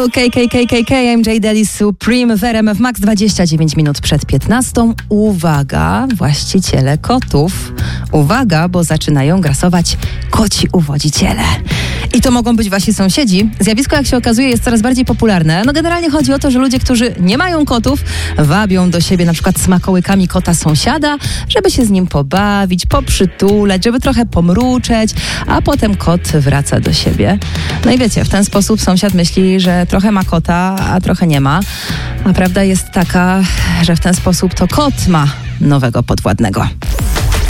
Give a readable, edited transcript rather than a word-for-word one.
MJ Daly Supreme w RMF Max, 29 minut przed 15. Uwaga, właściciele kotów. Uwaga, bo zaczynają grasować koci uwodziciele. I to mogą być wasi sąsiedzi. Zjawisko, jak się okazuje, jest coraz bardziej popularne. Generalnie chodzi o to, że ludzie, którzy nie mają kotów, wabią do siebie na przykład smakołykami kota sąsiada, żeby się z nim pobawić, poprzytulać, żeby trochę pomruczeć, a potem kot wraca do siebie. No i wiecie, w ten sposób sąsiad myśli, że trochę ma kota, a trochę nie ma. A prawda jest taka, że w ten sposób to kot ma nowego podwładnego.